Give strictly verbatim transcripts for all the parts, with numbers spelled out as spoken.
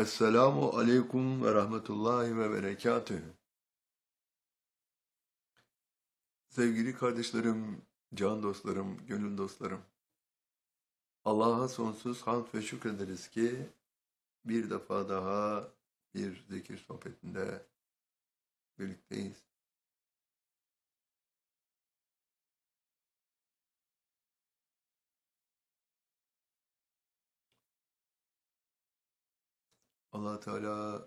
Esselamu aleyküm ve rahmetullahi ve berekatühü. Sevgili kardeşlerim, can dostlarım, gönül dostlarım. Allah'a sonsuz hamd ve şükrederiz ki bir defa daha bir zikir sohbetinde birlikteyiz. Allah Teala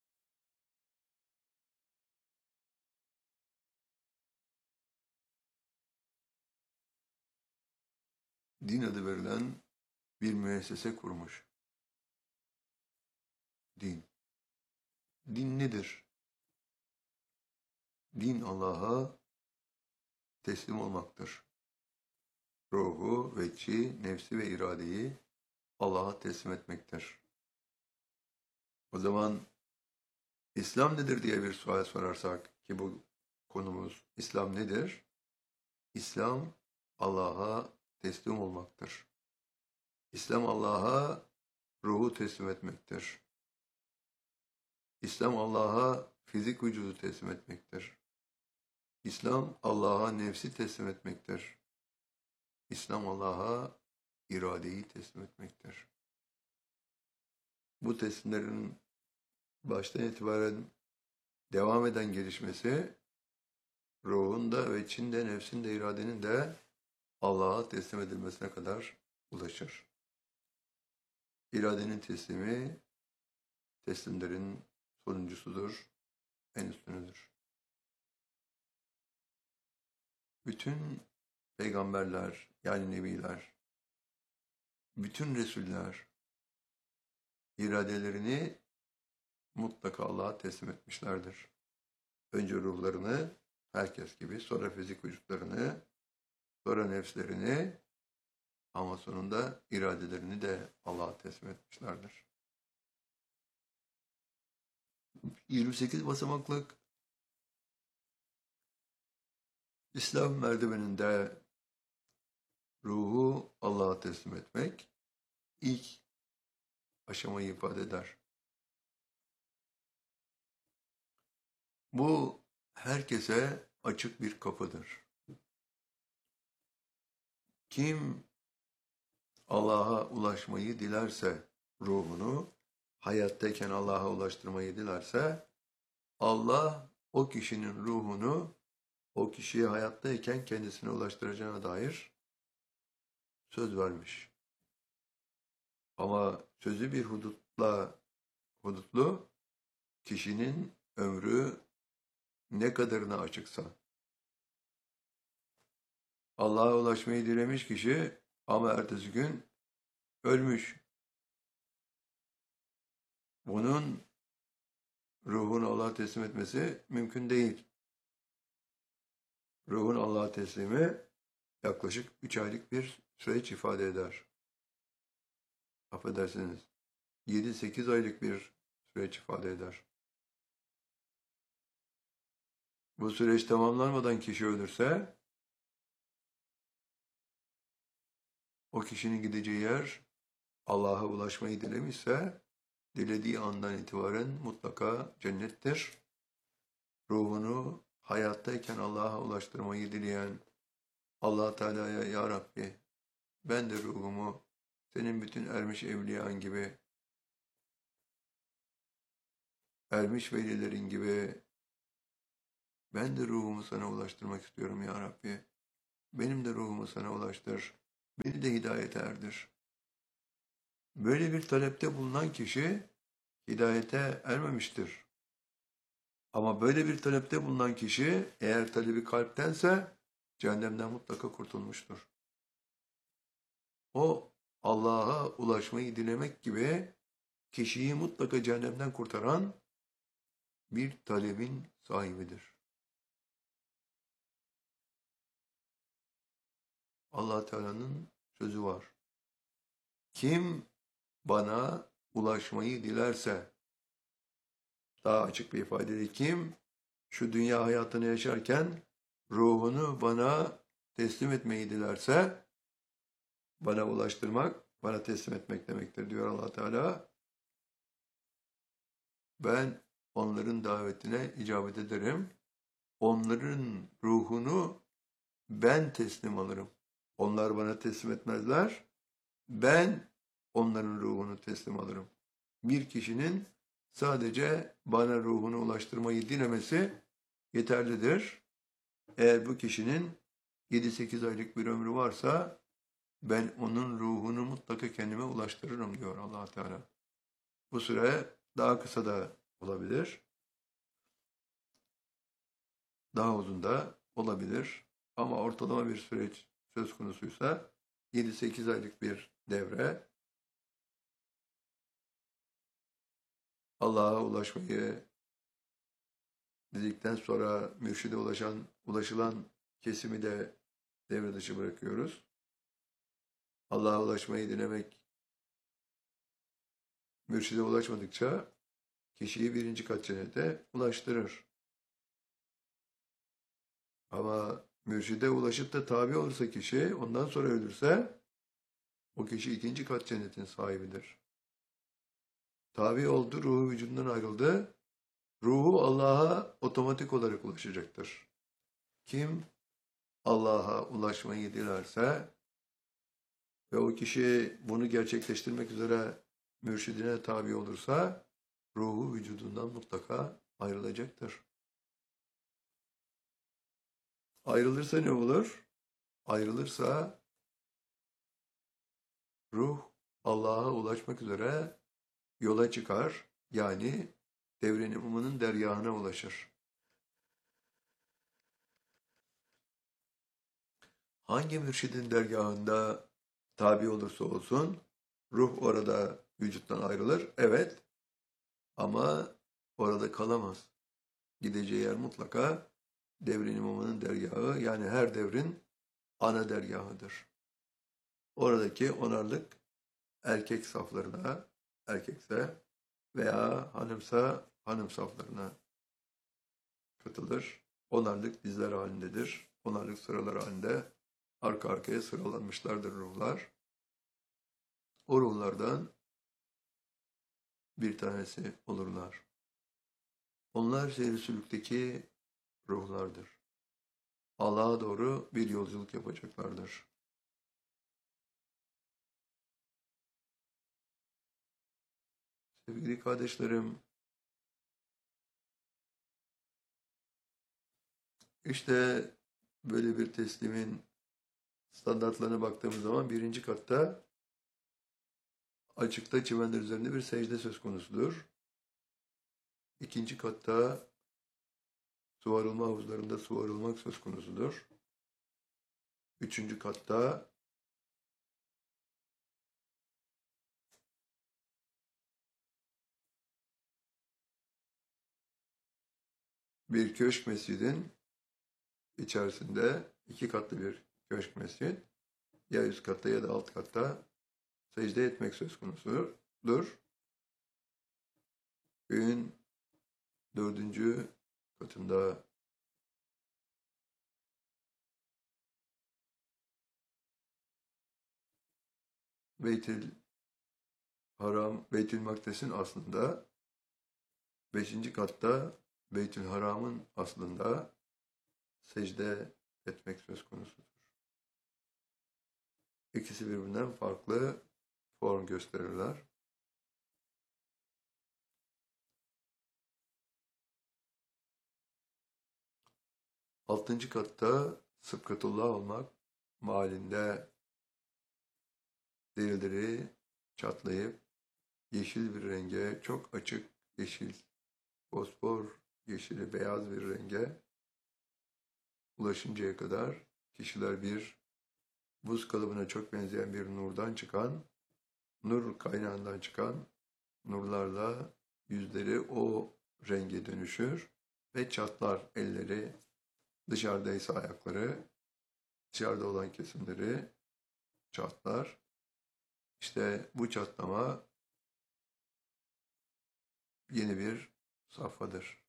din adı verilen bir müessese kurmuş. Din. Din nedir? Din Allah'a teslim olmaktır. Ruhu, vecci, nefsi ve iradeyi Allah'a teslim etmektir. O zaman İslam nedir diye bir sual sorarsak ki bu konumuz İslam nedir? İslam Allah'a teslim olmaktır. İslam Allah'a ruhu teslim etmektir. İslam Allah'a fizik vücudu teslim etmektir. İslam Allah'a nefsi teslim etmektir. İslam Allah'a iradeyi teslim etmektir. Bu teslimlerin baştan itibaren devam eden gelişmesi ruhun da ve içinde nefsin de iradenin de Allah'a teslim edilmesine kadar ulaşır. İradenin teslimi teslimlerin sonuncusudur, en üstünüdür. Bütün peygamberler yani nebiler, bütün resuller iradelerini mutlaka Allah'a teslim etmişlerdir. Önce ruhlarını herkes gibi, sonra fizik vücutlarını, sonra nefslerini ama sonunda iradelerini de Allah'a teslim etmişlerdir. yirmi sekiz basamaklık İslam merdiveninde ruhu Allah'a teslim etmek ilk aşamayı ifade eder. Bu herkese açık bir kapıdır. Kim Allah'a ulaşmayı dilerse ruhunu, hayattayken Allah'a ulaştırmayı dilerse, Allah o kişinin ruhunu o kişiye hayattayken kendisine ulaştıracağına dair söz vermiş. Ama sözü bir hudutla hudutlu, kişinin ömrü ne kadarına açıksa. Allah'a ulaşmayı dilemiş kişi ama ertesi gün ölmüş. Bunun ruhunu Allah'a teslim etmesi mümkün değil. Ruhun Allah'a teslimi yaklaşık üç aylık bir süreç ifade eder. Affedersiniz, yedi sekiz aylık bir süreç ifade eder. Bu süreç tamamlanmadan kişi ölürse, o kişinin gideceği yer Allah'a ulaşmayı dilemişse, dilediği andan itibaren mutlaka cennettir. Ruhunu hayattayken Allah'a ulaştırmayı dileyen Allah Teala'ya ya Rabbi, ben de ruhumu senin bütün ermiş evliyan gibi, ermiş velilerin gibi ben de ruhumu sana ulaştırmak istiyorum ya Rabbi. Benim de ruhumu sana ulaştır. Beni de hidayete erdir. Böyle bir talepte bulunan kişi hidayete ermemiştir. Ama böyle bir talepte bulunan kişi eğer talebi kalptense cehennemden mutlaka kurtulmuştur. O Allah'a ulaşmayı dilemek gibi kişiyi mutlaka cehennemden kurtaran bir talebin sahibidir. Allah Teala'nın sözü var. Kim bana ulaşmayı dilerse, daha açık bir ifadeyle kim şu dünya hayatını yaşarken ruhunu bana teslim etmeyi dilerse, bana ulaştırmak, bana teslim etmek demektir diyor Allah Teala. Ben onların davetine icabet ederim. Onların ruhunu ben teslim alırım. Onlar bana teslim etmezler. Ben onların ruhunu teslim alırım. Bir kişinin sadece bana ruhunu ulaştırmayı dilemesi yeterlidir. Eğer bu kişinin yedi sekiz aylık bir ömrü varsa ben onun ruhunu mutlaka kendime ulaştırırım diyor Allah Teala. Bu süre daha kısa da olabilir, daha uzun da olabilir. Ama ortalama bir süreç söz konusuysa yedi sekiz aylık bir devre Allah'a ulaşmayı dedikten sonra mürşide ulaşan, ulaşılan kesimi de devre dışı bırakıyoruz. Allah'a ulaşmayı dilemek, mürşide ulaşmadıkça kişiyi birinci kat cennete ulaştırır. Ama mürşide ulaşıp da tabi olursa kişi, ondan sonra ölürse, o kişi ikinci kat cennetin sahibidir. Tabi oldu, ruhu vücudundan ayrıldı, ruhu Allah'a otomatik olarak ulaşacaktır. Kim Allah'a ulaşmayı dilerse ve o kişi bunu gerçekleştirmek üzere mürşidine tabi olursa, ruhu vücudundan mutlaka ayrılacaktır. Ayrılırsa ne olur? Ayrılırsa ruh Allah'a ulaşmak üzere yola çıkar. Yani devre-i numunun dergahına ulaşır. Hangi mürşidin dergahında tabi olursa olsun ruh orada vücuttan ayrılır. Evet, ama orada kalamaz. Gideceği yer mutlaka devre-i numunun dergahı, yani her devrin ana dergahıdır. Oradaki onarlık erkek saflarına, erkekse veya hanımsa hanım saflarına katılır. Onarlık dizler halindedir. Onarlık sıralar halinde arka arkaya sıralanmışlardır ruhlar. O ruhlardan bir tanesi olurlar. Onlar seyri sülükteki ruhlardır. Allah'a doğru bir yolculuk yapacaklardır. Sevgili kardeşlerim, işte böyle bir teslimin standartlarına baktığımız zaman birinci katta açıkta çimenler üzerinde bir secde söz konusudur. İkinci katta su arılma havuzlarında su arılmak söz konusudur. Üçüncü katta bir köşk mescidin içerisinde iki katlı bir köşk mescid, ya üst katta ya da alt katta secde etmek söz konusudur. Köyün dördüncü katında Beytül Haram, Beytül Makdes'in aslında, beşinci katta Beytül Haram'ın aslında secde etmek söz konusudur. İkisi birbirinden farklı form gösterirler. Altıncı katta Sıbkatullah olmak mahallinde derileri çatlayıp yeşil bir renge, çok açık yeşil, fosfor yeşili, beyaz bir renge ulaşıncaya kadar kişiler bir buz kalıbına çok benzeyen bir nurdan çıkan, nur kaynağından çıkan nurlarla yüzleri o renge dönüşür ve çatlar, elleri, dışarıdaysa ayakları, dışarıda olan kesimleri çatlar. İşte bu çatlama yeni bir safhadır.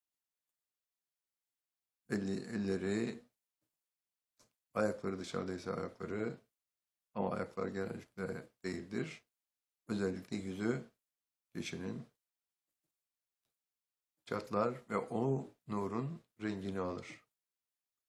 Eli, elleri, ayakları dışarıdaysa ayakları, ama ayaklar genellikle değildir. Özellikle yüzü kişinin çatlar ve o nurun rengini alır.